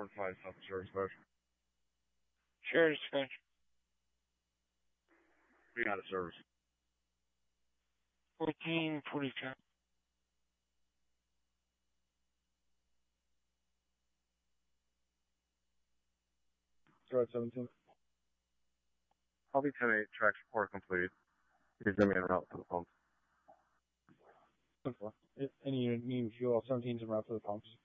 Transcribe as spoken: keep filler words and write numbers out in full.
four and five South Service Mode. Sure, dispatch. Be out of service. fourteen forty-five. Threat seventeen. Copy ten eight, track support complete. He's going to be en route to the pumps. ten four. Any unit needing fuel, seventeen's en route to the pumps.